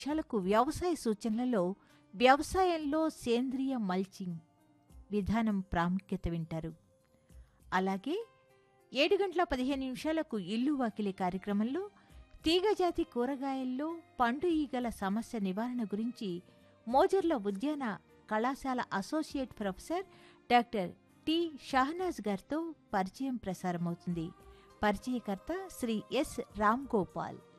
నిమిషాలకు వ్యవసాయ సూచనలలో వ్యవసాయంలో సేంద్రియ మల్చింగ్ విధానం ప్రాముఖ్యత వింటారు. అలాగే 7:15 ఇల్లు వాకిలి కార్యక్రమంలో తీగజాతి కూరగాయల్లో పండు ఈగల సమస్య నివారణ గురించి మోజర్ల ఉద్యాన కళాశాల associate professor doctor T Shahnaz గారితో పరిచయం ప్రసారమవుతుంది. పరిచయకర్త శ్రీ ఎస్ రామ్ గోపాల్.